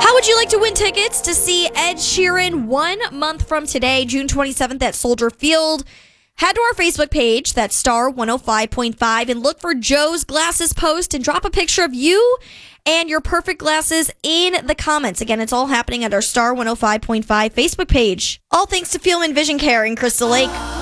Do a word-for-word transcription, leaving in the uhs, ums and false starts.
How would you like to win tickets to see Ed Sheeran one month from today, June twenty-seventh at Soldier Field? Head to our Facebook page, that's Star one oh five point five, and look for Joe's Glasses post and drop a picture of you and your perfect glasses in the comments. Again, it's all happening at our Star one oh five point five Facebook page. All thanks to Fielman Vision Care in Crystal Lake.